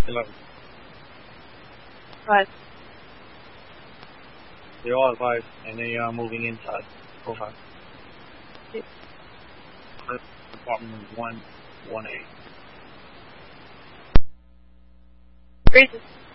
11. Five. They all have 5, and they are moving inside. Go 5. Six. Apartment 1, 1A. Graces.